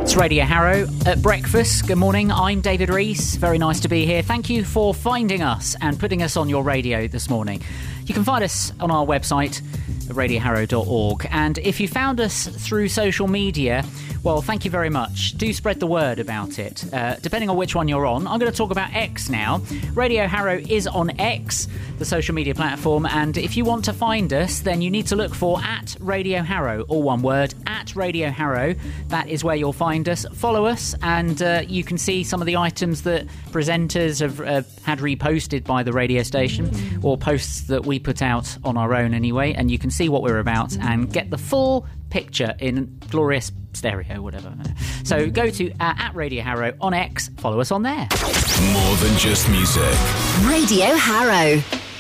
It's Radio Harrow at breakfast. Good morning, I'm David Rees. Very nice to be here. Thank you for finding us and putting us on your radio this morning. You can find us on our website, radioharrow.org. And if you found us through social media, well, thank you very much. Do spread the word about it, depending on which one you're on. I'm going to talk about X now. Radio Harrow is on X, the social media platform, and if you want to find us, then you need to look for @Radio Harrow, all one word, @Radio Harrow. That is where you'll find us. Follow us, and you can see some of the items that presenters have had reposted by the radio station, or posts that we put out on our own anyway, and you can see what we're about and get the full picture in glorious stereo, whatever. So go to @Radio Harrow on X, follow us on there. More than just music. Radio Harrow.